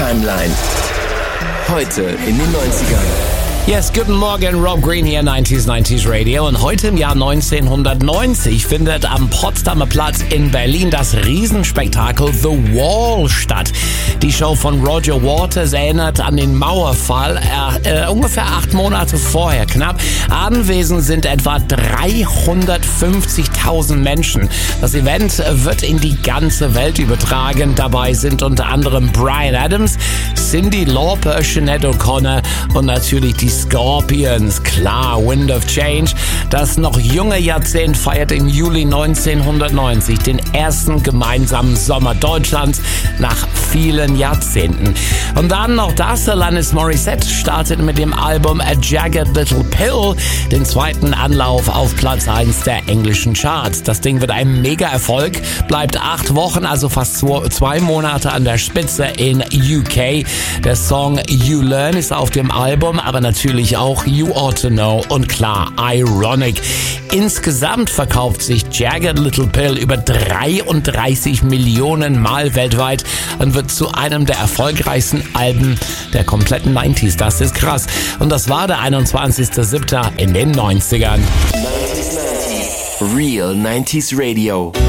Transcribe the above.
Timeline. Heute in den 90ern. Yes, guten Morgen, Rob Green hier, 90s Radio. Und heute im Jahr 1990 findet am Potsdamer Platz in Berlin das Riesenspektakel The Wall statt. Die Show von Roger Waters erinnert an den Mauerfall, ungefähr 8 Monate vorher knapp. Anwesend sind etwa 350.000 Menschen. Das Event wird in die ganze Welt übertragen. Dabei sind unter anderem Bryan Adams, Cyndi Lauper, Sinead O'Connor und natürlich die Scorpions. Klar, Wind of Change. Das noch junge Jahrzehnt feiert im Juli 1990 den ersten gemeinsamen Sommer Deutschlands nach vielen Jahrzehnten. Und dann noch das, Alanis Morissette startet mit dem Album A Jagged Little Pill den zweiten Anlauf auf Platz 1 der englischen Charts. Das Ding wird ein Mega-Erfolg, bleibt 8 Wochen, also fast 2 Monate an der Spitze in UK. Der Song You Learn ist auf dem Album, aber natürlich auch You Ought to Know und klar, Ironic. Insgesamt verkauft sich Jagged Little Pill über 33 Millionen Mal weltweit und wird zu einem der erfolgreichsten Alben der kompletten 90s. Das ist krass. Und das war der 21.07. in den 90ern. Real 90s Radio.